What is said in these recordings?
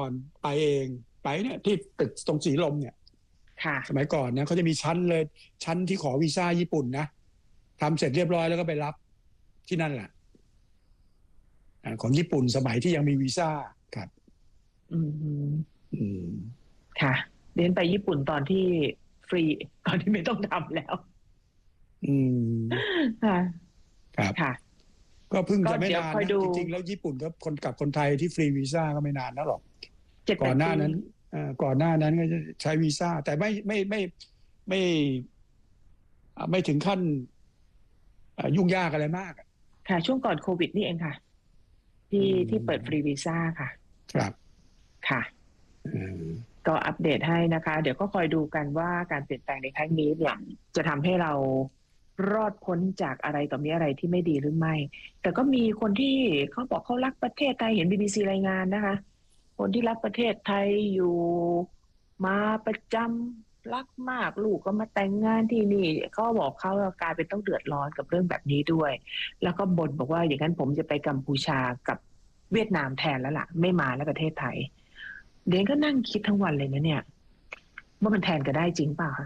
อนไปเองไปเนี่ยที่ตึกตรงสีลมเนี่ยค่ะสมัยก่อนนะเขาจะมีชั้นเลยชั้นที่ขอวีซ่าญี่ปุ่นนะทำเสร็จเรียบร้อยแล้วก็ไปรับที่นั่นแหละของญี่ปุ่นสมัยที่ยังมีวีซ่าครับอืมอืมค่ะเรียนไปญี่ปุ่นตอนที่ฟรีตอนที่ไม่ต้องทำแล้วอืมค่ะครับค่ะก็เพิ่งจะไม่ก็เดี๋ยวนานคอยดูนะจริงๆแล้วญี่ปุ่นก็คนกับคนไทยที่ฟรีวีซ่าก็ไม่นานนะหรอกก่อนหน้า 7-8 ปีนั้นก่อนหน้านั้นก็จะใช้วีซ่าแต่ไม่ไม่ถึงขั้นยุ่งยากอะไรมากค่ะช่วงก่อนโควิดนี่เองค่ะที่เปิดฟรีวีซ่าค่ะครับค่ะก็อัปเดตให้นะคะเดี๋ยวก็คอยดูกันว่าการเปลี่ยนแปลงในครั้งนี้เนี่ยจะทำให้เรารอดพ้นจากอะไรต่อมีอะไรที่ไม่ดีหรือไม่แต่ก็มีคนที่เขาบอกเขารักประเทศไทยเห็น BBC รายงานนะคะคนที่รักประเทศไทยอยู่มาประจำรักมากลูกก็มาแต่งงานที่นี่เขาบอกเขากลายเป็นต้องเดือดร้อนกับเรื่องแบบนี้ด้วยแล้วก็บ่นบอกว่าอย่างนั้นผมจะไปกัมพูชากับเวียดนามแทนแล้วล่ะไม่มาแล้วประเทศไทยเดนก็นั่งคิดทั้งวันเลยนะเนี่ยว่ามันแทนกันได้จริงเปล่าคะ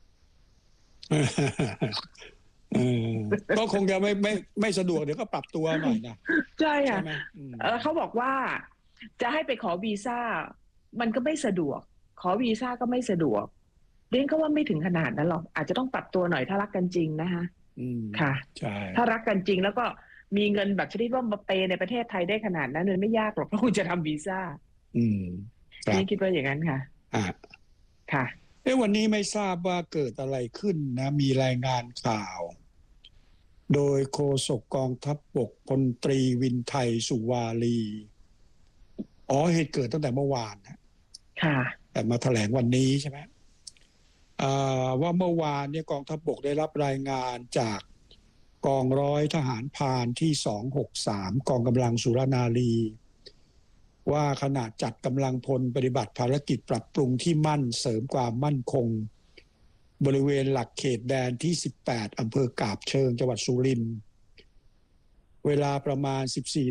ก็คงจะไม่สะดวกเดี๋ยวก็ปรับตัวหน่อยนะใช่ค่ะไหมเขาบอกว่าจะให้ไปขอวีซ่ามันก็ไม่สะดวกขอวีซ่าก็ไม่สะดวกเดนก็ว่าไม่ถึงขนาดนั้นหรอกอาจจะต้องปรับตัวหน่อยถ้ารักกันจริงนะคะค่ะใช่ถ้ารักกันจริงแล้วก็มีเงินแบบชนิดว่ามาเปย์ในประเทศไทยได้ขนาดนั้นมันไม่ยากหรอกเพราะคุณจะทำวีซ่านี่คิดว่าอย่างนั้นค่ะค่ะวันนี้ไม่ทราบว่าเกิดอะไรขึ้นนะมีรายงานข่าวโดยโฆษกกองทัพบกพลตรีวินไทยสุวารีเหตุเกิดตั้งแต่เมื่อวานค่ะแต่มาแถลงวันนี้ใช่ไหมว่าเมื่อวานเนี่ยกองทัพบกได้รับรายงานจากกองร้อยทหารพรานที่263กองกำลังสุรนารีว่าขณะจัดกำลังพลปฏิบัติภารกิจปรับปรุงที่มั่นเสริมความมั่นคงบริเวณหลักเขตแดนที่18อำเภอกาบเชิงจังหวัดสุรินทร์เวลาประมาณ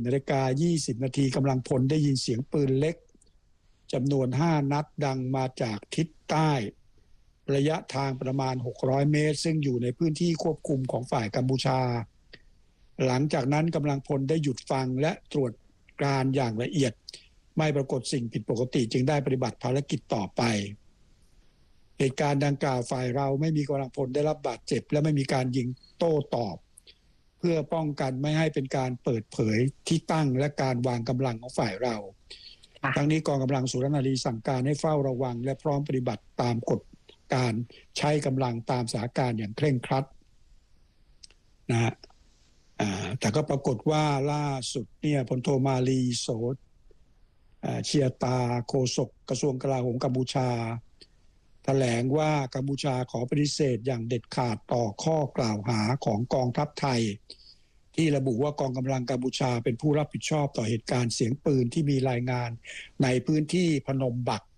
14:20 นาทีกำลังพลได้ยินเสียงปืนเล็กจำนวน5นัดดังมาจากทิศใต้ระยะทางประมาณ600เมตรซึ่งอยู่ในพื้นที่ควบคุมของฝ่ายกัมพูชาหลังจากนั้นกำลังพลได้หยุดฟังและตรวจการอย่างละเอียดไม่ปรากฏสิ่งผิดปกติจึงได้ปฏิบัติภารกิจต่อไปเหตุการณ์ดังกล่าวฝ่ายเราไม่มีกำลังพลได้รับบาดเจ็บและไม่มีการยิงโต้ตอบเพื่อป้องกันไม่ให้เป็นการเปิดเผยที่ตั้งและการวางกำลังของฝ่ายเราทั้งนี้กองกำลังสุรนารีสั่งการให้เฝ้าระวังและพร้อมปฏิบัติตามกฎการใช้กำลังตามสถานการณ์อย่างเคร่งครัดนะฮะแต่ก็ปรากฏว่าล่าสุดเนี่ยพลโทมาลีโสเชียตาโฆษกกระทรวงกลาโหมกัมพูชาแถลงว่ากัมพูชาขอปฏิเสธอย่างเด็ดขาดต่อข้อกล่าวหาของกองทัพไทยที่ระบุว่ากองกำลังกัมพูชาเป็นผู้รับผิดชอบต่อเหตุการณ์เสียงปืนที่มีรายงานในพื้นที่พนม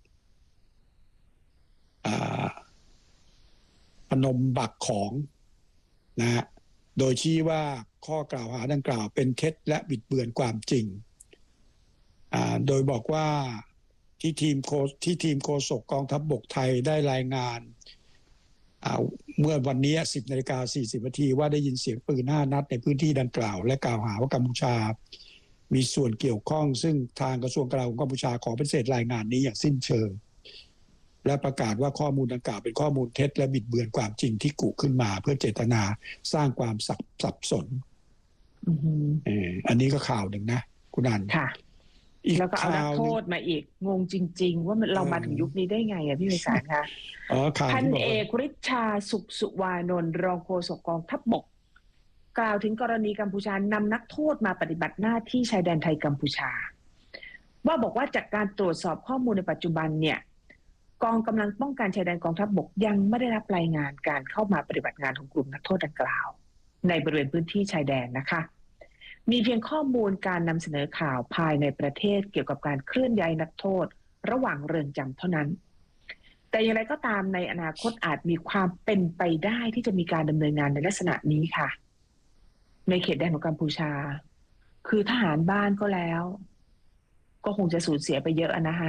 บักของนะฮะโดยชี้ว่าข้อกล่าวหาดังกล่าวเป็นเท็จและบิดเบือนความจริงโดยบอกว่าที่ทีมโฆษกกองทัพบกไทยได้รายงานเมื่อวันนี้ 10:40 นาทีว่าได้ยินเสียงปืน5นัดในพื้นที่ดังกล่าวและกล่าวหาว่ากัมพูชามีส่วนเกี่ยวข้องซึ่งทางกระทรวงกลาโหมกัมพูชาขอปฏิเสธรายงานนี้อย่างสิ้นเชิงและประกาศว่าข้อมูลดังกล่าวเป็นข้อมูลเท็จและบิดเบือนความจริงที่กุขึ้นมาเพื่อเจตนาสร้างความสับสนอันนี้ก็ข่าวหนึ่งนะคุณนันค่ะแล้วก็เอานักโทษมาอีกงงจริงๆว่าเรามาถึงยุคนี้ได้ไงพี่ไพศาลคะพันเอกฤทธาสุวานนท์รองโฆษกกองทัพบกกล่าวถึงกรณีกัมพูชานำนักโทษมาปฏิบัติหน้าที่ชายแดนไทยกัมพูชาว่าบอกว่าจากการตรวจสอบข้อมูลในปัจจุบันเนี่ยกองกำลังป้องกันชายแดนกองทัพบกยังไม่ได้รับรายงานการเข้ามาปฏิบัติงานของกลุ่มนักโทษดังกล่าวในบริเวณพื้นที่ชายแดนนะคะมีเพียงข้อมูลการนำเสนอข่าวภายในประเทศเกี่ยวกับการเคลื่อนย้ายนักโทษระหว่างเรือนจำเท่านั้นแต่อย่างไรก็ตามในอนาคตอาจมีความเป็นไปได้ที่จะมีการดำเนินงานในลักษณะนี้ค่ะในเขตแดนของกัมพูชาคือทหารบ้านก็แล้วก็คงจะสูญเสียไปเยอะนะคะ